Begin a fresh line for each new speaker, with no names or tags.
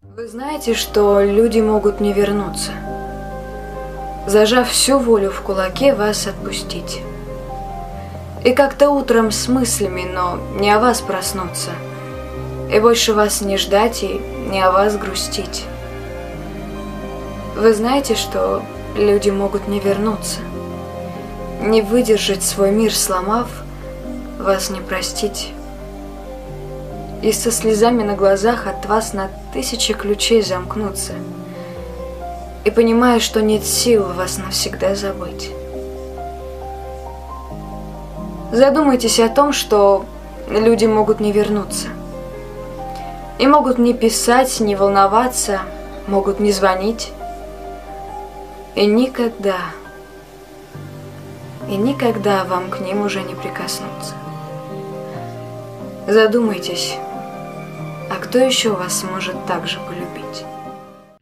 Вы знаете, что люди могут не вернуться, зажав всю волю в кулаке, вас отпустить. И как-то утром с мыслями, но не о вас проснуться, и больше вас не ждать и не о вас грустить. Вы знаете, что люди могут не вернуться, не выдержать свой мир сломав, вас не простить. И со слезами на глазах от вас на 1000 ключей замкнуться, и понимая, что нет сил вас навсегда забыть. Задумайтесь о том, что люди могут не вернуться, и могут не писать, не волноваться, могут не звонить, и никогда вам к ним уже не прикоснуться. Задумайтесь, а кто еще вас сможет так же полюбить?